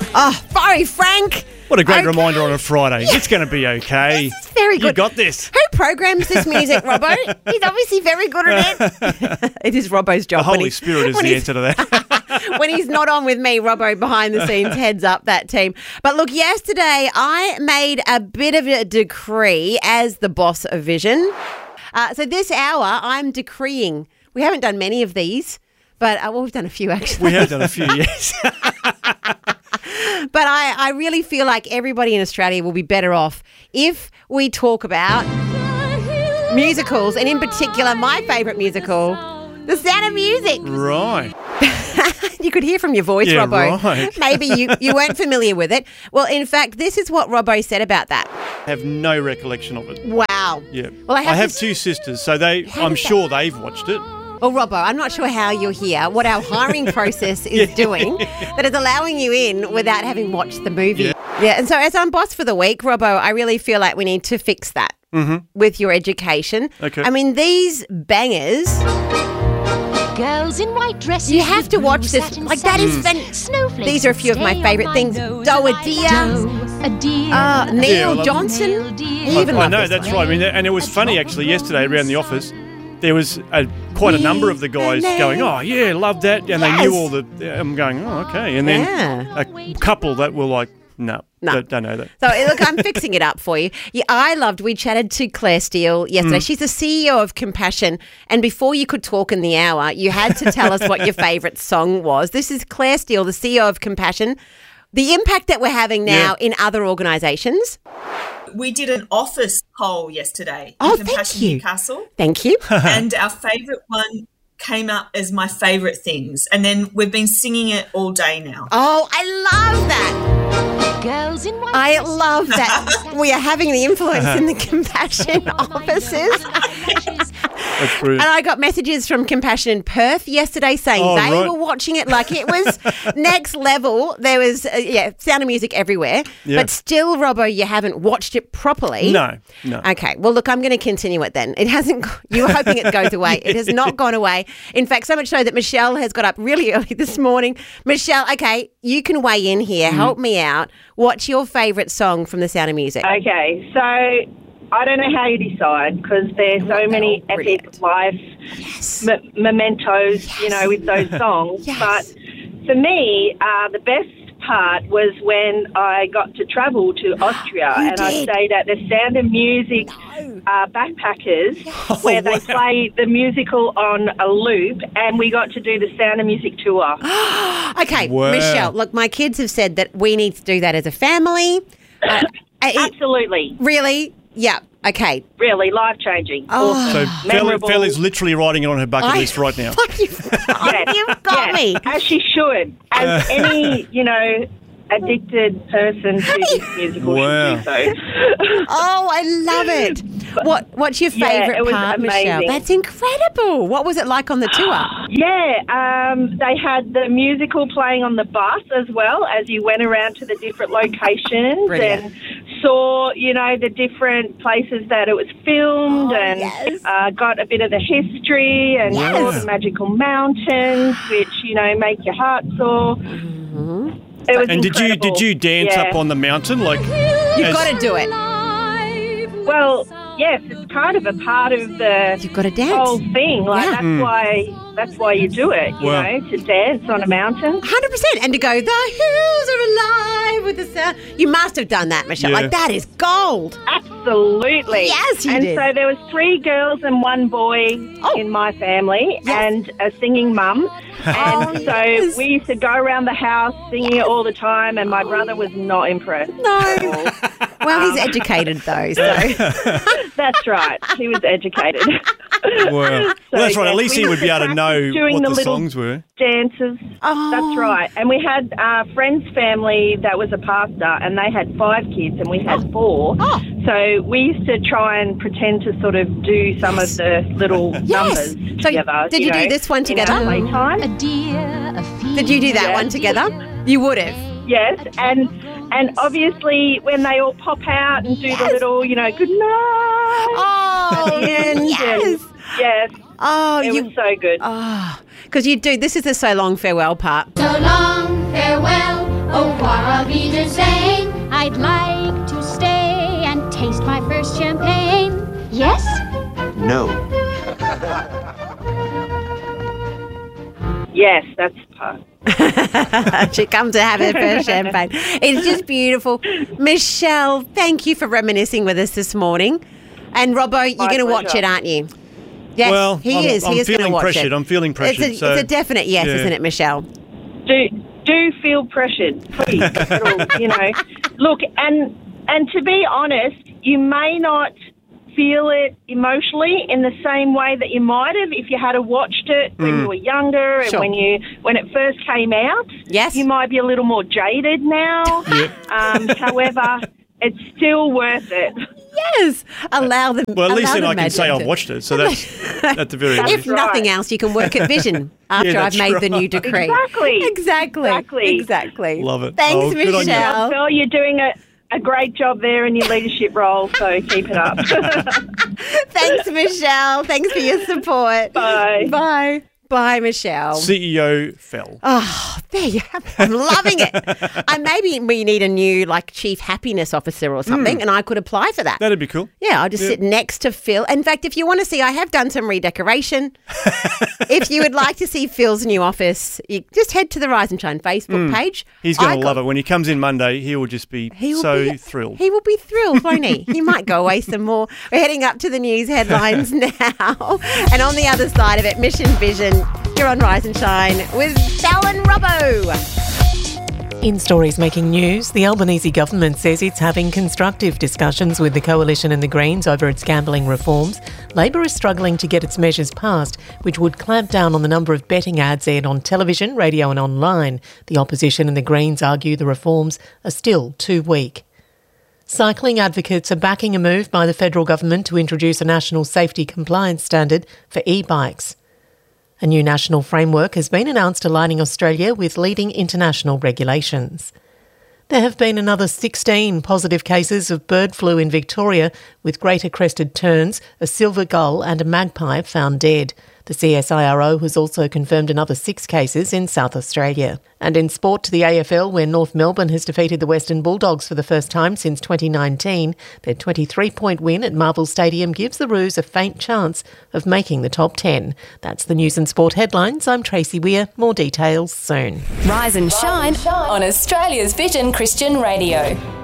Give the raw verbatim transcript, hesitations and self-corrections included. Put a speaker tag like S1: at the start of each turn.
S1: Oh, sorry, Frank.
S2: What a great
S1: Okay.
S2: reminder on a Friday.
S1: Yeah.
S2: It's going to be okay.
S1: This is very good.
S2: You got this.
S1: Who programs this music, Robbo? He's obviously very good at it. It is Robbo's job.
S2: The
S1: when
S2: Holy
S1: he-
S2: Spirit is
S1: when
S2: the
S1: he's-
S2: answer to that.
S1: When he's not on with me, Robbo behind the scenes heads up that team. But look, yesterday I made a bit of a decree as the boss of Vision. Uh, so this hour I'm decreeing. We haven't done many of these, but uh, well, we've done a few actually.
S2: We have done a few, yes.
S1: But I, I really feel like everybody in Australia will be better off if we talk about musicals, and in particular my favourite musical, The Sound of Music.
S2: Right.
S1: You could hear from your voice,
S2: Yeah,
S1: Robbo.
S2: right.
S1: Maybe you, you weren't familiar with it. Well, in fact, this is what Robbo said about that.
S2: Have no recollection of it.
S1: Wow.
S2: Yeah.
S1: Well, I have,
S2: have
S1: this-
S2: two sisters, so they.
S1: How
S2: I'm
S1: does that-
S2: sure they've watched it.
S1: Well, Robbo, I'm not sure how you're here, what our hiring process is doing that is allowing you in without having watched the movie.
S2: Yeah.
S1: Yeah, and so as I'm boss for the week, Robbo, I really feel like we need to fix that with your education.
S2: Okay.
S1: I mean, these bangers,
S3: Girls in white dresses.
S1: you have
S3: with
S1: to
S3: blue
S1: watch this.
S3: satin
S1: Like, that is
S3: socks.
S1: fan-
S3: Snowflakes
S1: These are a few of my
S3: stay
S1: favourite
S3: on
S1: things.
S3: nose
S1: Doe
S3: and
S1: a
S3: I
S1: deer.
S3: Doe a deer.
S1: Uh, Neil
S2: Yeah, well,
S1: Johnson.
S3: Neil deer.
S1: You even
S2: I
S1: love
S2: know,
S1: this
S2: that's
S1: one.
S2: right. I mean, and it was funny actually yesterday around the office. There was a, quite a number of the guys going, "Oh yeah, love that," and they
S1: Yes.
S2: knew all the. I'm going, "Oh okay," and then
S1: Yeah.
S2: a couple that were like, "No,
S1: No.
S2: don't, don't know that."
S1: So, look, I'm fixing it up for you. Yeah, I loved, we chatted to Claire Steele yesterday.
S2: Mm.
S1: She's the C E O of Compassion. And before you could talk in the hour, you had to tell us what your favourite song was. This is Claire Steele, the C E O of Compassion. The impact that we're having now
S2: Yeah.
S1: in other organisations.
S4: We did an office poll yesterday
S1: Oh,
S4: in
S1: thank
S4: Compassion
S1: you.
S4: Newcastle,
S1: Thank you.
S4: and our favourite one came up as my favourite things. And then we've been singing it all day now.
S1: Oh, I love that.
S3: Girls in white
S1: I
S3: dresses.
S1: love that. We are having the influence in the Compassion offices.
S2: That's brilliant.
S1: And I got messages from Compassion in Perth yesterday saying
S2: Oh,
S1: they
S2: right.
S1: were watching it like it was next level. There was, uh, yeah, Sound of Music everywhere.
S2: Yeah.
S1: But still, Robbo, you haven't watched it properly.
S2: No, no.
S1: Okay. Well, look, I'm going to continue it then. It hasn't, you were hoping it goes away. It has not gone away. In fact, so much so that Michelle has got up really early this morning. Michelle, okay, you can weigh in here.
S2: Mm.
S1: Help me out. What's your favourite song from The Sound of Music?
S5: Okay, so I don't know how you decide because there's so many
S1: Oh, brilliant.
S5: epic life
S1: Yes.
S5: m- mementos, you know, with those songs.
S1: Yes.
S5: But for me, uh, the best part was when I got to travel to Austria
S1: You
S5: and I
S1: did?
S5: stayed at the Sound of Music uh, Backpackers where they
S2: wow.
S5: play the musical on a loop, and we got to do the Sound of Music tour.
S1: Okay,
S2: Wow.
S1: Michelle, look, my kids have said that we need to do that as a family. Uh, it-
S5: Absolutely,
S1: really? Yeah. Okay.
S5: really life-changing.
S1: Oh.
S5: Awesome.
S2: So Fel-
S5: Memorable.
S2: Fella's literally writing it on her bucket
S1: I-
S2: list right now.
S1: You've got,
S5: Yes,
S1: you've got
S5: yes,
S1: me.
S5: as she should, as any, you know, addicted person to this musical
S2: Wow.
S5: should do so.
S1: Oh, I love it. What What's your
S5: Yeah,
S1: favourite
S5: it was
S1: part, Michelle?
S5: amazing.
S1: That's incredible. What was it like on the tour?
S5: Yeah, um, they had the musical playing on the bus as well as you went around to the different locations
S1: Brilliant.
S5: and saw, you know, the different places that it was filmed
S1: Oh,
S5: and
S1: yes.
S5: uh, got a bit of the history and
S1: Yes.
S5: saw the magical mountains, which, you know, make your heart soar.
S1: Mm-hmm.
S5: It was
S2: And did you
S5: incredible.
S2: did you dance
S5: Yeah.
S2: up on the mountain like?
S1: You've
S2: as-
S1: got to do it.
S5: Well, yes, it's kind of a part of the
S1: You've got to dance.
S5: whole thing. Like
S1: Yeah.
S5: that's
S2: Mm.
S5: why that's why you do it. You
S2: Wow.
S5: know, to dance on a mountain.
S1: one hundred percent. And to go, the hills are alive with the sound. You must have done that, Michelle.
S2: Yeah.
S1: Like, that is gold.
S5: Absolutely.
S1: Yes, you
S5: and
S1: did.
S5: so there was three girls and one boy
S1: Oh.
S5: in my family,
S1: Yes.
S5: and a singing mum. And
S1: Oh,
S5: so
S1: yes.
S5: we used to go around the house singing it all the time, and my brother was not impressed.
S1: No. Well, he's educated, though, so.
S5: That's right. He was educated.
S2: Wow. Well, that's right. At
S5: yes,
S2: least
S5: we
S2: he would be able to know
S5: doing
S2: what
S5: the
S2: the
S5: little
S2: songs were.
S5: Dances.
S1: Oh.
S5: That's right. And we had a friend's family that was a pastor, and they had five kids, and we had four.
S1: Oh.
S5: So we used to try and pretend to sort of do some of the little
S1: Yes.
S5: numbers
S1: So
S5: together.
S1: did you do
S5: know,
S1: this one
S5: in our
S1: together?
S5: playtime.
S3: A deer, a field.
S1: Did you do that
S5: Yeah.
S1: one together? You would have.
S5: Yes, and and obviously when they all pop out and do
S1: Yes.
S5: the little, you know, good night.
S1: Oh,
S5: at the end,
S1: yes.
S5: and- yes.
S1: Oh,
S5: It
S1: you.
S5: was so good.
S1: Oh, because you do. This is the so long farewell part.
S6: So long, farewell, au revoir,
S3: I'd like to stay and taste my first champagne. Yes?
S6: No.
S5: Yes, that's the part.
S1: She comes to have her first champagne. It's just beautiful. Michelle, thank you for reminiscing with us this morning. And Robbo, you're going to watch
S5: pleasure.
S1: it, aren't you? Yes,
S2: Well,
S1: he
S2: I'm-
S1: is.
S2: I'm
S1: he is going to
S2: feeling
S1: watch
S2: pressured.
S1: it.
S2: I'm feeling pressured,
S1: It's a,
S2: so-
S1: it's a definite yes,
S2: Yeah.
S1: isn't it, Michelle?
S5: Do do feel pressured, please. It'll, you know, look, and and to be honest, you may not feel it emotionally in the same way that you might have if you had watched it when you were younger and
S1: Sure.
S5: when you when it first came out.
S1: Yes.
S5: You might be a little more jaded now. um, however, it's still worth it.
S1: Yes. Allow them.
S2: Well, at least
S1: allow
S2: then
S1: the
S2: I can say
S1: magic
S2: I've
S1: to-
S2: watched it, so that's at the very
S1: If
S2: least.
S5: right.
S1: nothing else, you can work at Vision after
S2: Yeah,
S1: I've
S2: that's
S1: made the new
S2: right.
S1: decree.
S5: Exactly.
S1: Exactly.
S5: Exactly.
S1: Exactly.
S2: Love it.
S1: Thanks,
S2: Oh, good on you.
S1: Michelle.
S5: Well, you're doing a, a great job there in your leadership role, so keep it up.
S1: Thanks, Michelle. Thanks for your support.
S5: Bye.
S1: Bye. Bye, Michelle.
S2: C E O fell.
S1: Oh, there you have it. I'm loving it. I maybe we need a new like chief happiness officer or something, and I could apply for that.
S2: That'd be cool.
S1: Yeah, I'll just sit next to Phil. In fact, if you want to see, I have done some redecoration. If you would like to see Phil's new office, you just head to the Rise and Shine Facebook page.
S2: He's going
S1: I
S2: to
S1: got-
S2: love it. When he comes in Monday, he will just be
S1: He will
S2: so
S1: be,
S2: thrilled.
S1: He will be thrilled, won't he? He might go away some more. We're heading up to the news headlines now. And on the other side of it, Mission Vision. You're on Rise and Shine with Sal and Robbo.
S7: In stories making news, the Albanese government says it's having constructive discussions with the Coalition and the Greens over its gambling reforms. Labor is struggling to get its measures passed, which would clamp down on the number of betting ads aired on television, radio and online. The opposition and the Greens argue the reforms are still too weak. Cycling advocates are backing a move by the federal government to introduce a national safety compliance standard for e-bikes. A new national framework has been announced aligning Australia with leading international regulations. There have been another sixteen positive cases of bird flu in Victoria, with greater crested terns, a silver gull and a magpie found dead. The C S I R O has also confirmed another six cases in South Australia. And in sport to the A F L, where North Melbourne has defeated the Western Bulldogs for the first time since twenty nineteen, their twenty-three point win at Marvel Stadium gives the Roos a faint chance of making the top ten. That's the news and sport headlines. I'm Tracy Weir. More details soon.
S8: Rise and shine on Australia's Vision Christian Radio.